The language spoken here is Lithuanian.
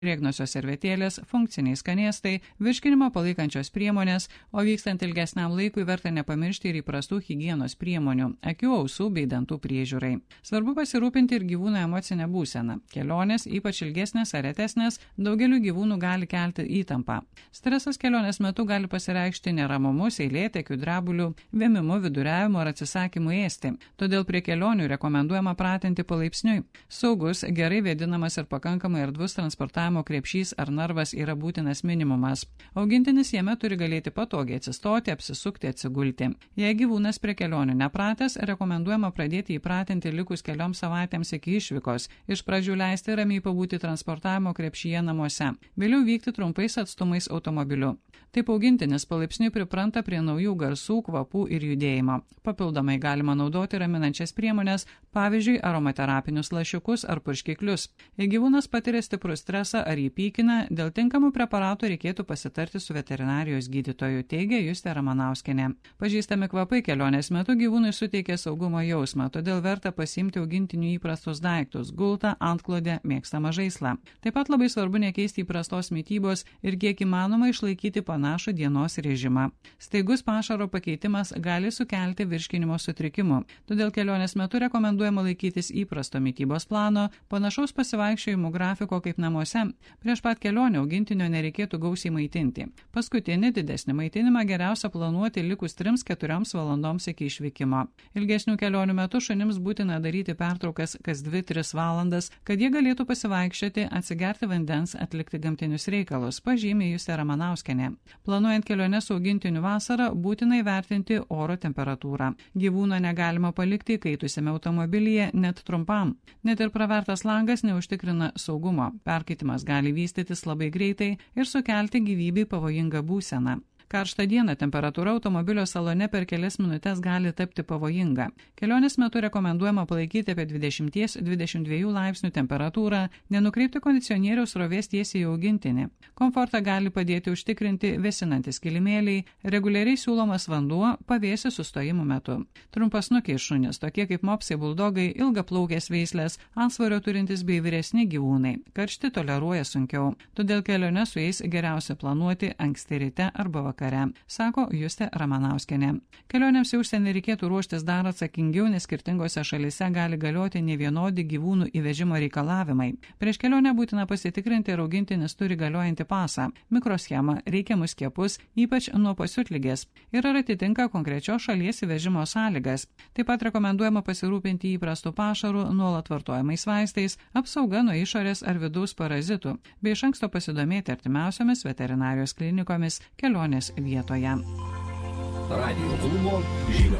drėgnosios servetėlės, funkciniai skanėstai, virškinimą palaikančios priemonės, o vykstant ilgesniam laikui verta nepamiršti ir įprastų higienos priemonių – akių, ausų bei dantų priežiūrai. Svarbu pasirūpinti ir gyvūno emocinę būseną. Kelionės, ypač ilgesnės ar retesnės, daugeliu gyvūnų gali kelti įtampą. Stresas kelionės metu gali pasireikšti neramumu, seilėtekiu, drebuliu, vėmimu, viduriavimu ar atsisakymu ėsti. Todėl prie kelionių rekomenduojama pratinti palaipsniui. Saugus, gerai vėdinamas ir pakankamai erdvus transportavimas krepšys ar narvas yra būtinas minimumas. Augintinis jame turi galėti patogiai atsistoti, apsisukti, atsigulti. Jei gyvūnas prie kelionių nepratęs, rekomenduojama pradėti įpratinti likus kelioms savaitėms iki išvykos. Iš pradžių leisti ramiai pabūti transportavimo krepšyje namuose, vėliau vykti trumpais atstumais automobiliu. Taip augintinis palaipsniui pripranta prie naujų garsų, kvapų ir judėjimo. Papildomai galima naudoti raminančias priemonės, pavyzdžiui, aromaterapinius lašiukus ar purškiklius. Jei gyvūnas patiria stiprų stresą ar jį pykina, dėl tinkamų preparatų reikėtų pasitarti su veterinarijos gydytoju, teigia Justė Ramanauskienė. Pažįstami kvapai kelionės metu gyvūnui suteikia saugumo jausmą, todėl verta pasiimti augintinių įprastus daiktus – gultą, antklodę, mėgstamą žaislą. Taip pat labai svarbu nekeisti įprastos mitybos ir kiek įmanoma išlaikyti panašų dienos režimą. Staigus pašaro pakeitimas gali sukelti virškinimo sutrikimų, todėl kelionės metu rekomenduojama laikytis įprasto mitybos plano, panašaus pasivaikščiojimų grafiko kaip namuose. Prieš pat kelionę augintinio nereikėtų gausiai maitinti. Paskutinį didesnį maitinimą geriausia planuoti likus 3-4 valandoms iki išvykimo. Ilgesnių kelionių metu šunims būtina daryti pertraukas kas 2-3 valandas, kad jie galėtų pasivaikščioti, atsigerti vandens, atlikti gamtinius reikalus, pažymė Justė Ramanauskienė. Planuojant keliones su augintiniu vasarą, būtina įvertinti oro temperatūrą. Gyvūno negalima palikti įkaitusiame automobilyje net trumpam. Net ir pravertas langas neužtikrina saugumo. Perkaitimas gali vystytis labai greitai ir sukelti gyvybei pavojingą būseną. Karštą dieną temperatūra automobilio salone per kelias minutės gali tapti pavojinga. Kelionės metu rekomenduojama palaikyti apie 20–22 laipsnių temperatūrą, nenukreipti kondicionieriaus srovės tiesiai į augintinį. Komfortą gali padėti užtikrinti vėsinantis kilimėliai, reguliariai siūlomas vanduo pavėsio sustojimų metu. Trumpasnukiai šunys, tokie kaip mopsai, buldogai, ilgaplaukės veislės, antsvorio turintys bei vyresni gyvūnai. Karštį toleruoja sunkiau, todėl keliones su jais geriausia planuoti anksti ryte arba vakare, sako Justė Ramanauskienė. Kelionėms į užsienį reikėtų ruoštis dar atsakingiau, nes skirtingose šalyse gali galioti nevienodi gyvūnų įvežimo reikalavimai. Prieš kelionę būtina pasitikrinti, ar augintinis turi galiojantį pasą, mikroschemą, reikiamus skiepus, ypač nuo pasiutligės, ir ar atitinka konkrečios šalies įvežimo sąlygas. Taip pat rekomenduojama pasirūpinti įprastų pašarų, nuolat vartojamais vaistais, apsauga nuo išorės ar vidaus parazitų, bei iš anksto pasidomėti artimiausiomis veterinarijos klinikomis kelionės vietoje. Radio klubo žinios.